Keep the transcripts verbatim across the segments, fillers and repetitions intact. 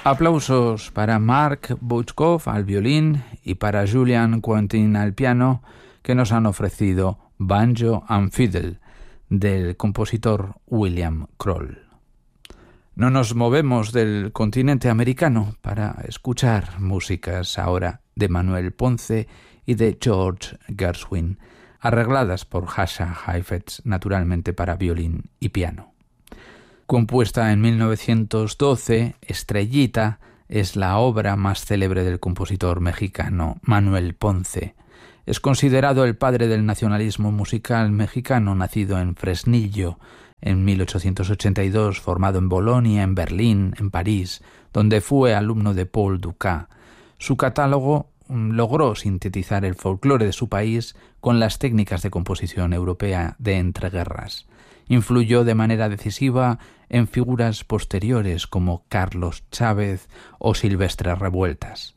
Aplausos para Mark Butchkov al violín y para Julian Quentin al piano, que nos han ofrecido Banjo and Fiddle, del compositor William Kroll. No nos movemos del continente americano para escuchar músicas ahora de Manuel Ponce y de George Gershwin, arregladas por Jascha Heifetz, naturalmente para violín y piano. Compuesta en mil novecientos doce, Estrellita es la obra más célebre del compositor mexicano Manuel Ponce. Es considerado el padre del nacionalismo musical mexicano, nacido en Fresnillo en mil ochocientos ochenta y dos, formado en Bolonia, en Berlín, en París, donde fue alumno de Paul Dukas. Su catálogo logró sintetizar el folclore de su país con las técnicas de composición europea de entreguerras. Influyó de manera decisiva en figuras posteriores como Carlos Chávez o Silvestre Revueltas.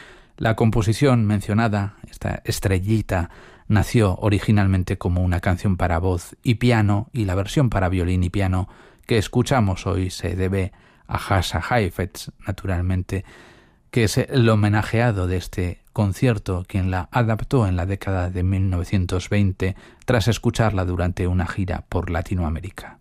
La composición mencionada, esta Estrellita, nació originalmente como una canción para voz y piano, y la versión para violín y piano que escuchamos hoy se debe a Jascha Heifetz, naturalmente, que es el homenajeado de este concierto, quien la adaptó en la década de mil novecientos veinte tras escucharla durante una gira por Latinoamérica.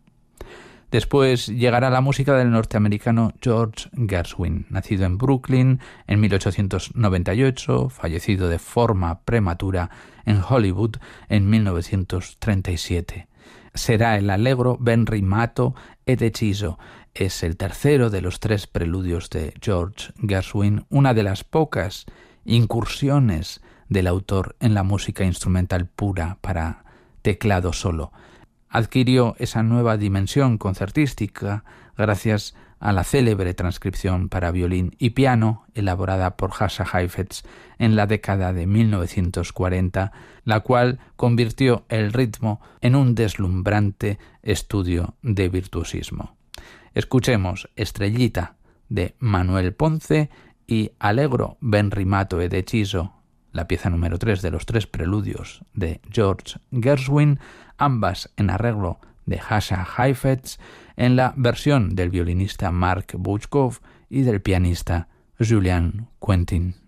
Después llegará la música del norteamericano George Gershwin, nacido en Brooklyn en mil ochocientos noventa y ocho, fallecido de forma prematura en Hollywood en mil novecientos treinta y siete. Será el allegro Ben rimato e deciso. Es el tercero de los tres preludios de George Gershwin, una de las pocas incursiones del autor en la música instrumental pura para teclado solo. Adquirió esa nueva dimensión concertística gracias a la célebre transcripción para violín y piano elaborada por Jascha Heifetz en la década de mil novecientos cuarenta, la cual convirtió el ritmo en un deslumbrante estudio de virtuosismo. Escuchemos Estrellita de Manuel Ponce y Allegro ben rimato e deciso, la pieza número tres de los tres preludios de George Gershwin, ambas en arreglo de Jascha Heifetz, en la versión del violinista Mark Butchkov y del pianista Julian Quentin.